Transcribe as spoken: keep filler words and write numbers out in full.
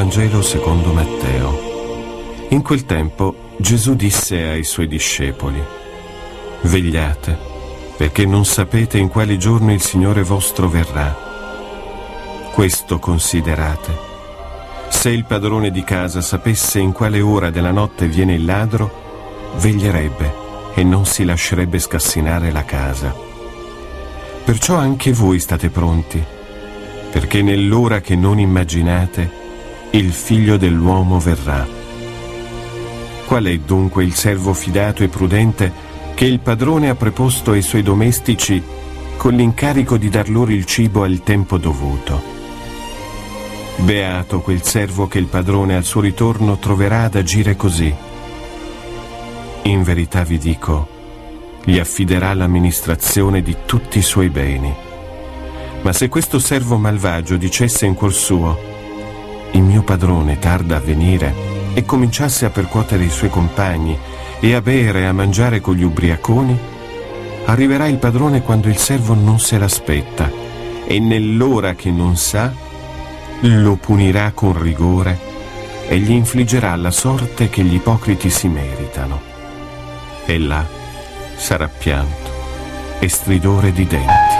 Vangelo secondo Matteo. In quel tempo Gesù disse ai suoi discepoli: vegliate, perché non sapete in quale giorno il Signore vostro verrà. Questo considerate: se il padrone di casa sapesse in quale ora della notte viene il ladro, veglierebbe e non si lascerebbe scassinare la casa. Perciò anche voi state pronti, perché nell'ora che non immaginate il Figlio dell'uomo verrà. Qual è dunque il servo fidato e prudente che il padrone ha preposto ai suoi domestici con l'incarico di dar loro il cibo al tempo dovuto? Beato quel servo che il padrone al suo ritorno troverà ad agire così. In verità vi dico, gli affiderà l'amministrazione di tutti i suoi beni. Ma se questo servo malvagio dicesse in cuor suo: il mio padrone tarda a venire, e cominciasse a percuotere i suoi compagni e a bere e a mangiare con gli ubriaconi, arriverà il padrone quando il servo non se l'aspetta, e nell'ora che non sa lo punirà con rigore e gli infliggerà la sorte che gli ipocriti si meritano. E là sarà pianto e stridore di denti.